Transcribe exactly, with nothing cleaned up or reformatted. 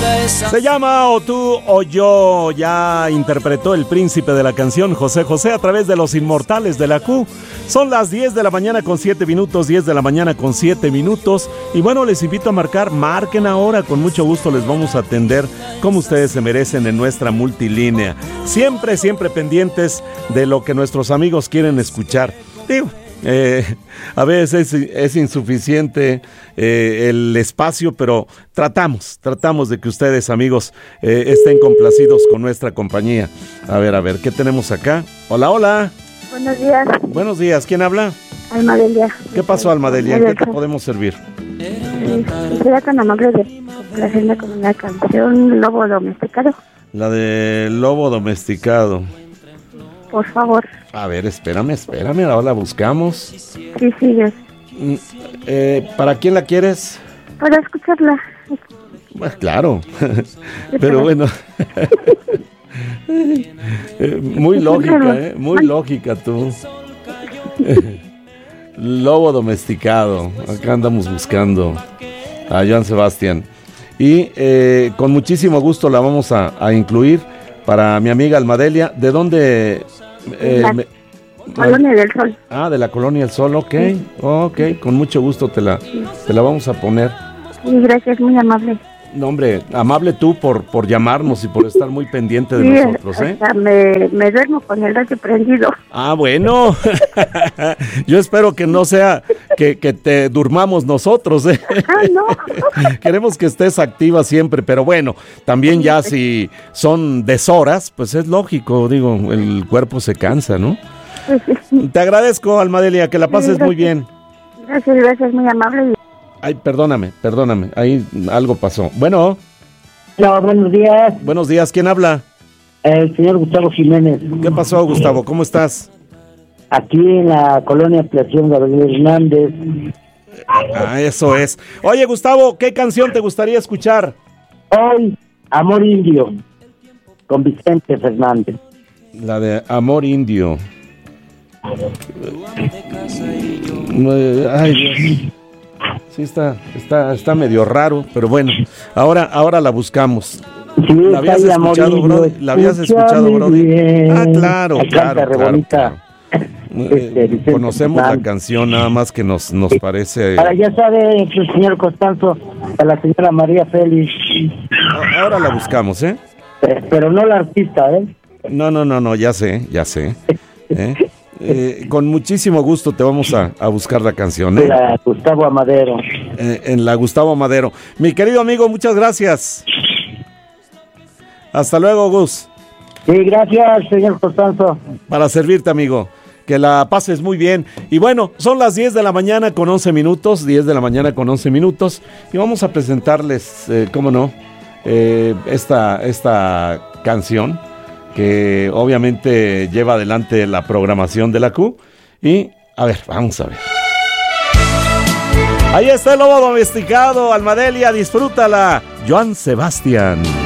Se llama O Tú o Yo. Ya interpretó el príncipe de la canción José José a través de los inmortales de la Q. Son las diez de la mañana con siete minutos, diez de la mañana con siete minutos. Y bueno, les invito a marcar, marquen ahora, con mucho gusto les vamos a atender como ustedes se merecen en nuestra multilínea. Siempre, siempre pendientes de lo que nuestros amigos quieren escuchar. Digo, Eh, a veces es, es insuficiente eh, el espacio, pero tratamos, tratamos de que ustedes, amigos, eh, estén complacidos con nuestra compañía. A ver, a ver, ¿qué tenemos acá? Hola, hola. Buenos días. Buenos días, ¿quién habla? Almadelia. ¿Qué pasó, Almadelia? ¿En qué te podemos servir? Eh, ¿Será tan amable de complacerme con una canción, Lobo Domesticado? La de Lobo Domesticado. Por favor. A ver, espérame, espérame, ahora la buscamos. Sí, sí, yo. Eh, ¿Para quién la quieres? Para escucharla. Pues claro, pero bueno, muy lógica, ¿eh? Muy lógica tú. Lobo Domesticado, acá andamos buscando a Joan Sebastián. Y eh, con muchísimo gusto la vamos a, a incluir para mi amiga Almadelia. ¿De dónde? Eh, la me, Colonia del Sol. Ah, de la Colonia del Sol, ok, sí. Ok, con mucho gusto te la, sí. te la vamos a poner. Sí, gracias, muy amable. No, hombre, amable tú por, por llamarnos y por estar muy pendiente de sí, nosotros, ¿eh? O sea, me, me duermo con el radio prendido. Ah, bueno, yo espero que no sea que, que te durmamos nosotros, ¿eh? Ah, no. Queremos que estés activa siempre, pero bueno, también ya si son deshoras, pues es lógico, digo, el cuerpo se cansa, ¿no? Te agradezco, Almadelia, que la pases sí, muy bien. Gracias, gracias, muy amable. Ay, perdóname, perdóname, ahí algo pasó. Bueno. Hola, buenos días. Buenos días, ¿quién habla? El señor Gustavo Jiménez. ¿Qué pasó, Gustavo? ¿Cómo estás? Aquí en la colonia Ampliación Gabriel Hernández. Ah, eso es. Oye, Gustavo, ¿qué canción te gustaría escuchar? Hoy, Amor Indio, con Vicente Fernández. La de Amor Indio. Ay, Dios. Sí, está, está, está medio raro, pero bueno, ahora, ahora la buscamos. Sí, ¿La habías escuchado, Brody? ¿La habías escuchado, Brody? Ah, claro, claro, claro, claro. Este, conocemos la canción, nada más que nos, nos parece. Ahora ya sabe el señor Constanzo, a la señora María Félix. Ahora la buscamos, ¿eh? Pero no la artista, ¿eh? No, no, no, no, ya sé, ya sé. ¿Eh? Eh, con muchísimo gusto te vamos a, a buscar la canción, ¿eh? La Gustavo Amadero. Eh, en la Gustavo Amadero. Mi querido amigo, muchas gracias. Hasta luego, Gus. Sí, gracias, señor Constanzo. Para servirte, amigo. Que la pases muy bien. Y bueno, son las diez de la mañana con once minutos. diez de la mañana con once minutos. Y vamos a presentarles, eh, cómo no, eh, esta, esta canción, que obviamente lleva adelante la programación de la Q. Y, a ver, vamos a ver. Ahí está el Lobo Domesticado, Almadelia, disfrútala. Joan Sebastián.